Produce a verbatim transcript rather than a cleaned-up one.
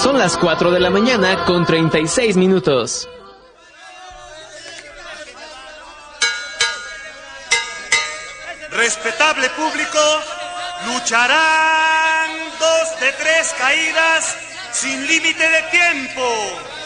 Son las cuatro de la mañana con treinta y seis minutos. Respetable público, lucharán dos de tres caídas sin límite de tiempo.